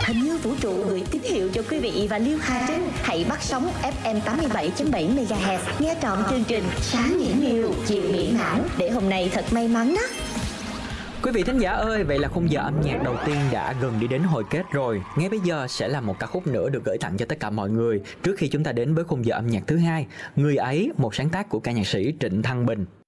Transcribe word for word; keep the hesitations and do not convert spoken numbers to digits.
Hình như vũ trụ gửi tín hiệu cho quý vị và Liêu Hà Trinh. Hãy bắt sóng ép em tám mươi bảy chấm bảy MHz, nghe trọn chương trình Sáng Những Điều, Chiều Miễn Mãn để hôm nay thật may mắn đó. Quý vị thính giả ơi, vậy là khung giờ âm nhạc đầu tiên đã gần đi đến hồi kết rồi. Ngay bây giờ sẽ là một ca khúc nữa được gửi tặng cho tất cả mọi người trước khi chúng ta đến với khung giờ âm nhạc thứ hai. Người ấy, một sáng tác của ca nhạc sĩ Trịnh Thăng Bình.